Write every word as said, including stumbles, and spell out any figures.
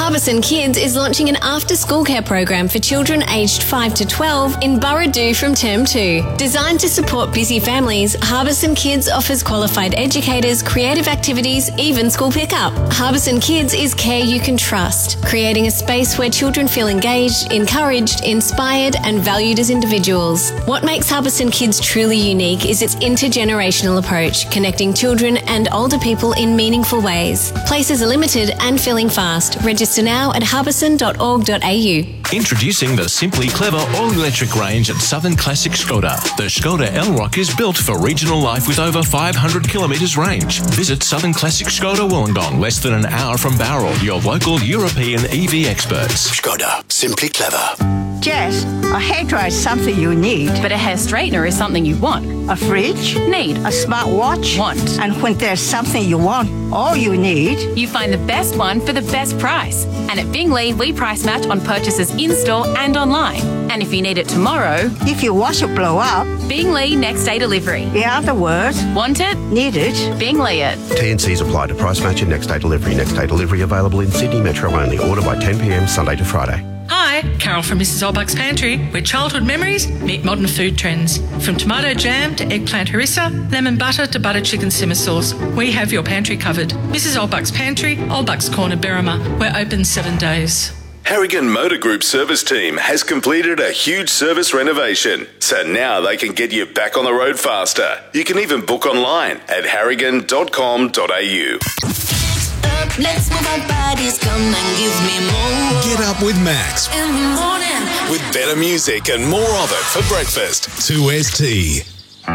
Harbison Kids is launching an after-school care program for children aged five to twelve in Burradoo from term two. Designed to support busy families, Harbison Kids offers qualified educators, creative activities, even school pickup. Harbison Kids is care you can trust, creating a space where children feel engaged, encouraged, inspired, and valued as individuals. What makes Harbison Kids truly unique is its intergenerational approach, connecting children and older people in meaningful ways. Places are limited and filling fast. Register now at harbison dot org dot a u. Introducing the Simply Clever all-electric range at Southern Classic Skoda. The Skoda Elrock is built for regional life with over five hundred kilometres range. Visit Southern Classic Skoda Wollongong, less than an hour from Bowral, your local European E V experts. Skoda, simply clever. Jess, a hairdryer is something you need. But a hair straightener is something you want. A fridge? Need. A smartwatch? Want. And when there's something you want, all you need... You find the best one for the best price. And at Bingley, we price match on purchases in-store and online. And if you need it tomorrow... If your washer blow up... Bingley next day delivery. In other words... Want it? Need it? Bingley it. T and Cs apply to price match and next day delivery. Next day delivery available in Sydney Metro only. Order by ten p m Sunday to Friday. Hi, Carol from Missus Olbuck's Pantry, where childhood memories meet modern food trends. From tomato jam to eggplant harissa, lemon butter to butter chicken simmer sauce, we have your pantry covered. Missus Olbuck's Pantry, Olbuck's Corner, Berrima. We're open seven days. Harrigan Motor Group service team has completed a huge service renovation, so now they can get you back on the road faster. You can even book online at harrigan dot com dot a u. Let's move our bodies, come and give me more. Get up with Max In the morning. With better music and more of it for breakfast. two S T.